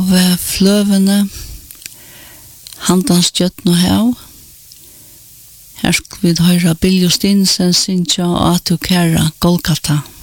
av fløvene, handans gjøtten og hev. Her skal vi høre Bill Justinsen synge og Atu Kæra Golgata.